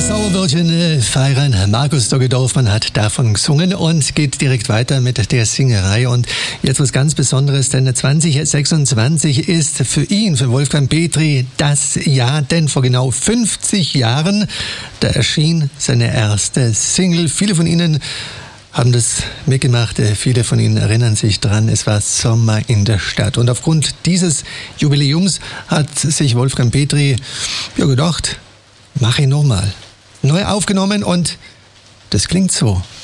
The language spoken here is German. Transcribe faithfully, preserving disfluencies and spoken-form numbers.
Sauerbirchen feiern. Markus Dogge-Dorfmann hat davon gesungen und geht direkt weiter mit der Singerei. Und jetzt was ganz Besonderes, denn zwanzig sechsundzwanzig ist für ihn, für Wolfgang Petri, das Jahr, denn vor genau fünfzig Jahren, da erschien seine erste Single. Viele von Ihnen haben das mitgemacht, viele von Ihnen erinnern sich dran, es war Sommer in der Stadt. Und aufgrund dieses Jubiläums hat sich Wolfgang Petri ja gedacht, mach ihn nochmal. Neu aufgenommen und das klingt so.